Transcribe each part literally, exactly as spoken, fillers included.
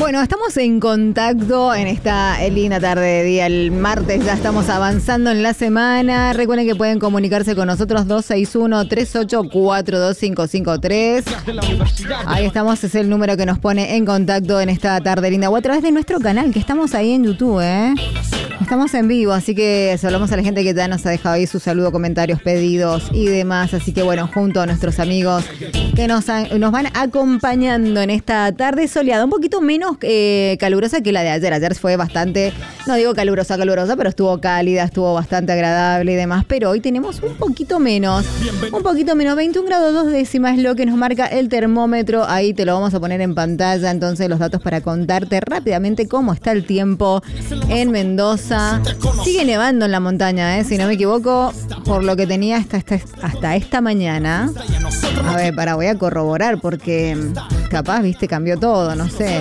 Bueno, estamos en contacto en esta linda tarde de día, el martes, ya estamos avanzando en la semana. Recuerden que pueden comunicarse con nosotros dos seis uno, tres ocho cuatro, dos cinco cinco tres. Ahí estamos, es el número que nos pone en contacto en esta tarde linda. O a través de nuestro canal, que estamos ahí en YouTube, ¿eh? Estamos en vivo, así que saludamos a la gente que ya nos ha dejado ahí su saludo, comentarios, pedidos y demás. Así que bueno, junto a nuestros amigos que nos, han, nos van acompañando en esta tarde soleada, un poquito menos eh, calurosa que la de ayer. Ayer fue bastante, no digo calurosa, calurosa, pero estuvo cálida, estuvo bastante agradable y demás. Pero hoy tenemos un poquito menos, un poquito menos, veintiún grados dos décimas, lo que nos marca el termómetro. Ahí te lo vamos a poner en pantalla, entonces los datos para contarte rápidamente cómo está el tiempo en Mendoza. Sigue nevando en la montaña, ¿eh? Si no me equivoco, por lo que tenía hasta, hasta, hasta esta mañana. A ver, para, voy a corroborar porque capaz, viste, cambió todo, no sé.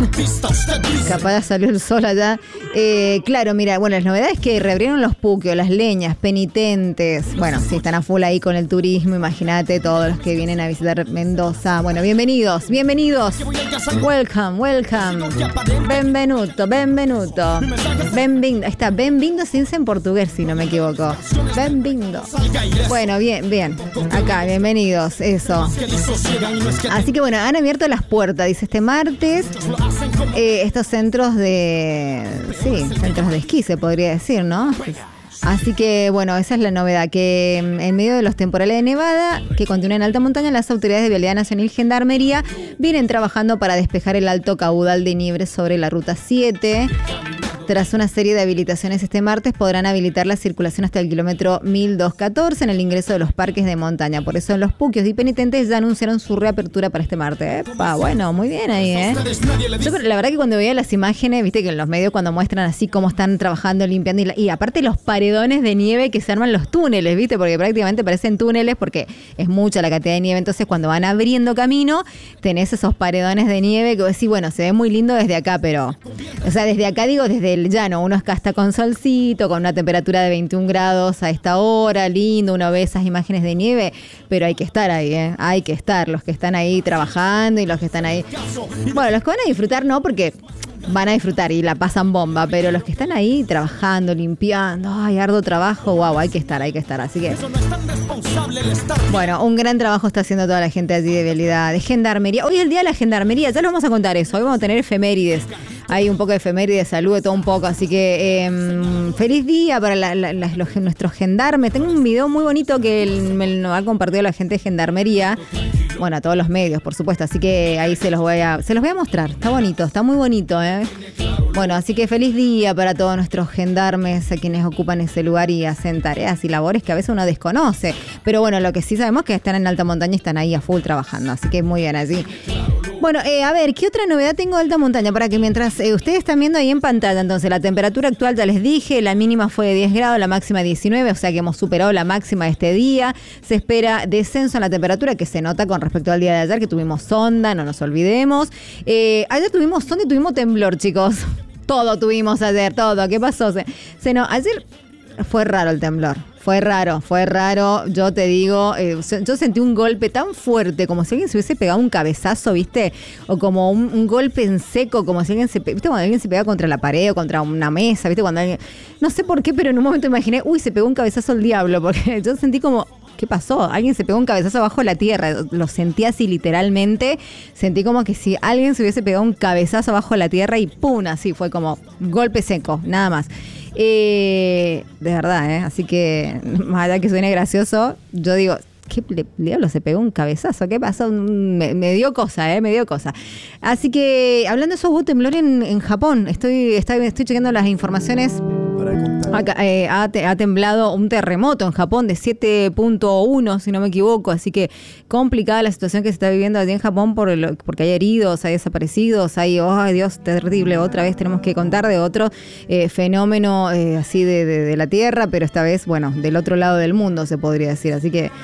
Capaz ya salió el sol allá. Eh, claro, mira, bueno, las novedades es que reabrieron los puquios, las leñas, penitentes. Bueno, si están a full ahí con el turismo, imagínate todos los que vienen a visitar Mendoza. Bueno, bienvenidos, bienvenidos. Welcome, welcome. Benvenuto, benvenuto. Benvindo. Ahí está, benvindo se dice en portugués, si no me equivoco. Benvindo. Bueno, bien, bien. Acá, bienvenidos, eso. Así que bueno, han abierto las puertas, dice este martes, eh, estos centros de, sí, centros de esquí se podría decir, ¿no? Así que bueno, esa es la novedad, que en medio de los temporales de nevada que continúan en alta montaña, las autoridades de Vialidad Nacional y Gendarmería vienen trabajando para despejar el alto caudal de nieve sobre la ruta siete. Tras una serie de habilitaciones este martes, podrán habilitar la circulación hasta el kilómetro mil doscientos catorce en el ingreso de los parques de montaña. Por eso los puquios y penitentes ya anunciaron su reapertura para este martes. Epa, bueno, muy bien ahí, ¿eh? Yo, la verdad que cuando veía las imágenes, viste que en los medios cuando muestran así cómo están trabajando, limpiando, y, la, y aparte los paredones de nieve que se arman los túneles, viste, porque prácticamente parecen túneles porque es mucha la cantidad de nieve. Entonces cuando van abriendo camino, tenés esos paredones de nieve que vos decís, bueno, se ve muy lindo desde acá, pero, o sea, desde acá digo, desde el llano, uno está con solcito, con una temperatura de veintiún grados a esta hora, lindo, uno ve esas imágenes de nieve, pero hay que estar ahí, ¿eh? Hay que estar, los que están ahí trabajando y los que están ahí. Bueno, los que van a disfrutar no, porque van a disfrutar y la pasan bomba, pero los que están ahí trabajando, limpiando, ay, arduo trabajo, wow, hay que estar, hay que estar. Así que, bueno, un gran trabajo está haciendo toda la gente allí de Vialidad, de Gendarmería. Hoy es el día de la Gendarmería, ya lo vamos a contar eso, hoy vamos a tener efemérides. Hay un poco de efemérides, salud, de todo un poco, así que eh, feliz día para la, la, la, los, nuestros gendarmes. Tengo un video muy bonito que el, me lo ha compartido la gente de Gendarmería, bueno, a todos los medios, por supuesto, así que ahí se los voy a, se los voy a mostrar. Está bonito, está muy bonito, ¿eh? Bueno, así que feliz día para todos nuestros gendarmes, a quienes ocupan ese lugar y hacen tareas y labores que a veces uno desconoce. Pero bueno, lo que sí sabemos es que están en alta montaña y están ahí a full trabajando, así que muy bien allí. Bueno, eh, a ver, ¿qué otra novedad tengo de alta montaña? Para que mientras eh, ustedes están viendo ahí en pantalla, entonces la temperatura actual ya les dije, la mínima fue de diez grados, la máxima diecinueve, o sea que hemos superado la máxima de este día. Se espera descenso en la temperatura que se nota con respecto al día de ayer, que tuvimos sonda, no nos olvidemos. Eh, ayer tuvimos sonda y tuvimos temblor, chicos. Todo tuvimos ayer, todo. ¿Qué pasó? Se, se no, ayer fue raro el temblor. Fue raro, fue raro, yo te digo, eh, yo sentí un golpe tan fuerte, como si alguien se hubiese pegado un cabezazo, ¿viste? O como un, un golpe en seco, como si alguien se, ¿viste? Cuando alguien se pega contra la pared o contra una mesa, ¿viste? Cuando alguien, no sé por qué, pero en un momento imaginé, uy, se pegó un cabezazo el diablo, porque yo sentí como, ¿qué pasó? Alguien se pegó un cabezazo abajo de la tierra, lo sentí así literalmente, sentí como que si alguien se hubiese pegado un cabezazo abajo de la tierra y ¡pum! Así, fue como golpe seco, nada más. Eh, de verdad, ¿eh? Así que, más allá que suene gracioso, yo digo, ¿qué diablo se pegó un cabezazo? ¿Qué pasó? Me, me dio cosa, ¿eh? Me dio cosa. Así que, hablando de eso, hubo temblor en, en Japón. Estoy, estoy, estoy chequeando las informaciones. Acá, eh, ha, te, ha temblado un terremoto en Japón de siete punto uno, si no me equivoco, así que complicada la situación que se está viviendo allí en Japón por el, porque hay heridos, hay desaparecidos, hay, oh Dios, terrible, otra vez tenemos que contar de otro eh, fenómeno eh, así de, de, de la Tierra, pero esta vez, bueno, del otro lado del mundo se podría decir, así que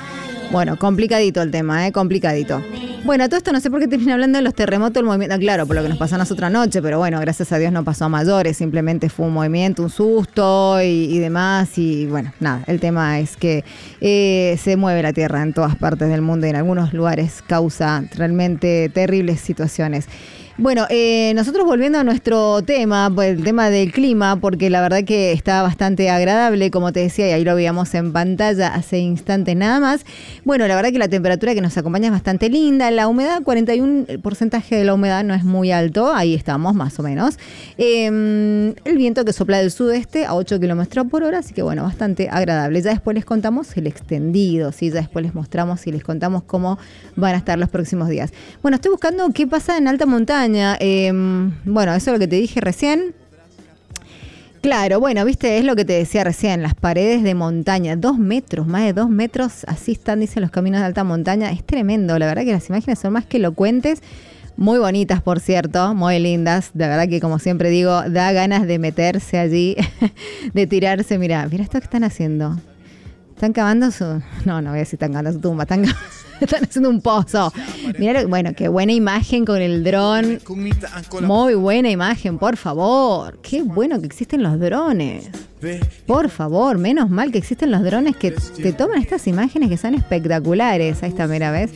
Bueno, complicadito el tema, ¿eh? Complicadito. Bueno, todo esto no sé por qué termina hablando de los terremotos, el movimiento, claro, por lo que nos pasó a nosotros anoche, pero bueno, gracias a Dios no pasó a mayores, simplemente fue un movimiento, un susto y, y demás, y bueno, nada, el tema es que eh, se mueve la tierra en todas partes del mundo y en algunos lugares causa realmente terribles situaciones. Bueno, eh, nosotros volviendo a nuestro tema, pues el tema del clima, porque la verdad que está bastante agradable, como te decía, y ahí lo veíamos en pantalla hace instantes nada más. Bueno, la verdad que la temperatura que nos acompaña es bastante linda, la humedad, cuarenta y uno por ciento de la humedad no es muy alto, ahí estamos más o menos. Eh, el viento que sopla del sudeste a ocho kilómetros por hora, así que bueno, bastante agradable. Ya después les contamos el extendido, ¿sí? Ya después les mostramos y les contamos cómo van a estar los próximos días. Bueno, estoy buscando qué pasa en alta montaña. Eh, bueno, eso es lo que te dije recién. Claro, bueno, viste, es lo que te decía recién, las paredes de montaña, dos metros, más de dos metros, así están, dicen los caminos de alta montaña, es tremendo, la verdad que las imágenes son más que elocuentes, muy bonitas por cierto, muy lindas, de verdad que como siempre digo, da ganas de meterse allí, de tirarse, mira, mira esto que están haciendo, están cavando su, no, no voy a decir están cavando su tumba, están cavando. Están haciendo un pozo. Mirá, bueno, qué buena imagen con el dron. Muy buena imagen, por favor. Qué bueno que existen los drones. Por favor, menos mal que existen los drones que te toman estas imágenes que son espectaculares. Ahí está, mira, ¿ves?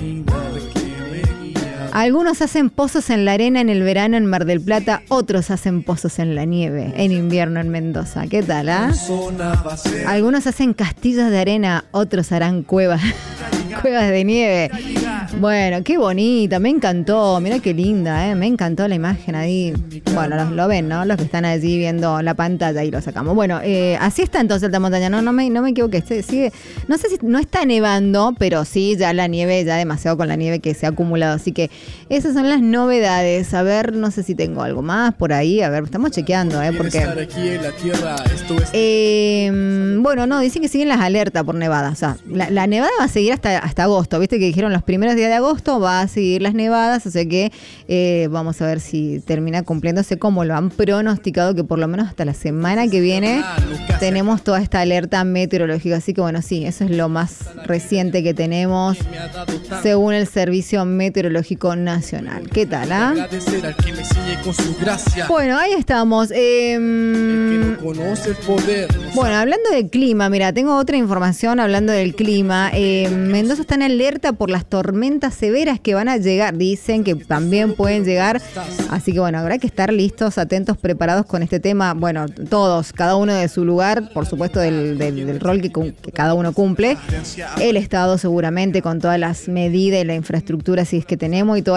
Algunos hacen pozos en la arena en el verano en Mar del Plata, otros hacen pozos en la nieve en invierno en Mendoza. ¿Qué tal, ah? ¿eh? Algunos hacen castillos de arena, otros harán cuevas, cuevas de nieve. Bueno, qué bonita, me encantó, mira qué linda, ¿eh? Me encantó la imagen ahí. Bueno, lo, lo ven, ¿no? Los que están allí viendo la pantalla y lo sacamos. Bueno, eh, así está entonces Alta Montaña, no, no me, no me equivoqué, sigue, no sé si no está nevando, pero sí, ya la nieve, ya demasiado con la nieve que se ha acumulado, así que esas son las novedades. A ver, no sé si tengo algo más por ahí, a ver, estamos chequeando, ¿eh? Porque eh, bueno, no, dicen que siguen las alertas por nevadas, o sea, la, la nevada va a seguir hasta, hasta agosto, viste que dijeron los primeros días de agosto va a seguir las nevadas, o sea que eh, vamos a ver si termina cumpliéndose como lo han pronosticado, que por lo menos hasta la semana que viene tenemos toda esta alerta meteorológica, así que bueno, sí, eso es lo más reciente que tenemos según el Servicio Meteorológico Nacional. ¿Qué tal, ah? Bueno, ahí estamos. Eh, bueno, hablando del clima, mira, tengo otra información hablando del clima. Eh, Mendoza está en alerta por las tormentas severas que van a llegar. Dicen que también pueden llegar. Así que bueno, habrá que estar listos, atentos, preparados con este tema. Bueno, todos, cada uno de su lugar, por supuesto, del, del, del rol que, que cada uno cumple. El Estado seguramente con todas las medidas y la infraestructura, si es que tenemos, y todas